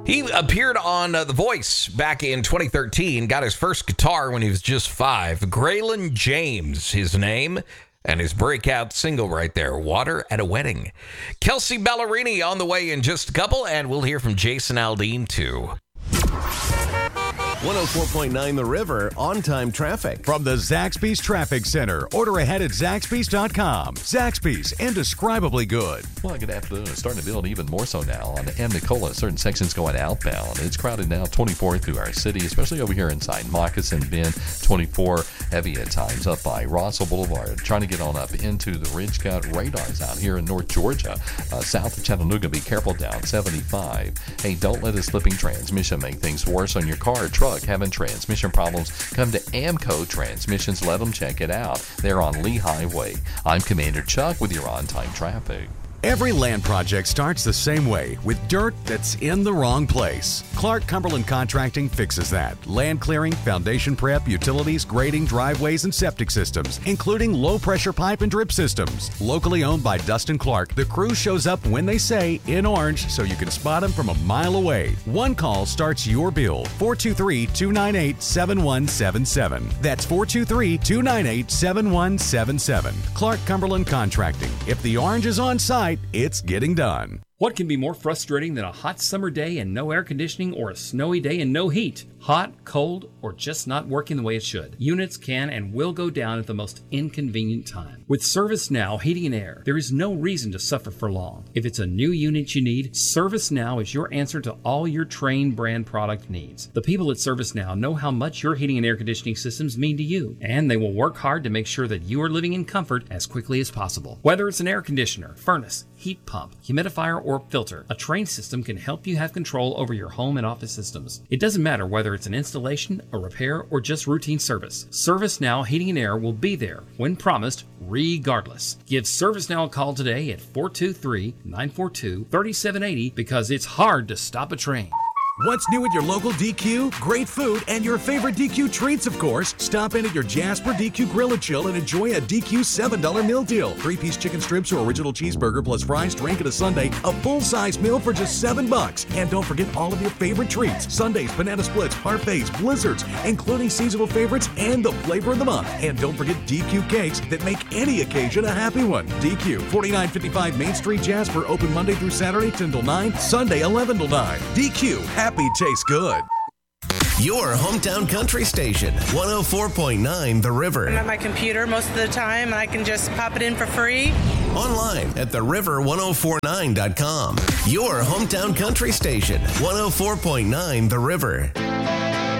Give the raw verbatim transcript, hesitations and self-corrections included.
He appeared on uh, The Voice back in twenty thirteen, got his first guitar when he was just five. Graylin James, his name, and his breakout single right there, Water at a Wedding. Kelsey Ballerini on the way in just a couple, and we'll hear from Jason Aldean too. one oh four point nine The River, on-time traffic. From the Zaxby's Traffic Center. Order ahead at Zaxby's dot com. Zaxby's, indescribably good. Well, good afternoon. It's starting to build even more so now on the M. Nicola. Certain sections going outbound. It's crowded now twenty-four through our city, especially over here inside Moccasin Bend. twenty-four heavy at times up by Rossville Boulevard. Trying to get on up into the Ridge Cut radars out here in North Georgia. Uh, south of Chattanooga, be careful down seventy-five. Hey, don't let a slipping transmission make things worse on your car or truck. Having transmission problems, come to Amco Transmissions. Let them check it out. They're on Lee Highway. I'm Commander Chuck with your on-time traffic. Every land project starts the same way, with dirt that's in the wrong place. Clark Cumberland Contracting fixes that. Land clearing, foundation prep, utilities, grading, driveways, and septic systems, including low-pressure pipe and drip systems. Locally owned by Dustin Clark, the crew shows up when they say, in orange, so you can spot them from a mile away. One call starts your bill. four two three, two nine eight, seven one seven seven. That's four two three, two nine eight, seven one seven seven. Clark Cumberland Contracting. If the orange is on site, it's getting done. What can be more frustrating than a hot summer day and no air conditioning, or a snowy day and no heat? Hot, cold, or just not working the way it should? Units can and will go down at the most inconvenient time. With ServiceNow Heating and Air, there is no reason to suffer for long. If it's a new unit you need, ServiceNow is your answer to all your Trane brand product needs. The people at ServiceNow know how much your heating and air conditioning systems mean to you, and they will work hard to make sure that you are living in comfort as quickly as possible. Whether it's an air conditioner, furnace, heat pump, humidifier, or filter, a Trane system can help you have control over your home and office systems. It doesn't matter whether it's an installation, a repair, or just routine service. ServiceNow Heating and Air will be there when promised, regardless. Give ServiceNow a call today at four two three, nine four two, three seven eight zero because it's hard to stop a train. What's new at your local D Q? Great food and your favorite D Q treats, of course. Stop in at your Jasper D Q Grill and Chill and enjoy a D Q seven dollar meal deal. Three-piece chicken strips or original cheeseburger plus fries, drink, and a sundae. A full-size meal for just seven bucks. And don't forget all of your favorite treats. Sundaes, banana splits, parfaits, blizzards, including seasonal favorites and the flavor of the month. And don't forget D Q cakes that make any occasion a happy one. D Q, forty-nine fifty-five Main Street, Jasper. Open Monday through Saturday, ten till nine. Sunday, eleven till nine. D Q, happy tastes good. Your hometown country station, one oh four point nine The River. I'm at my computer most of the time, and I can just pop it in for free. Online at the river ten forty-nine dot com. Your hometown country station, one oh four point nine The River.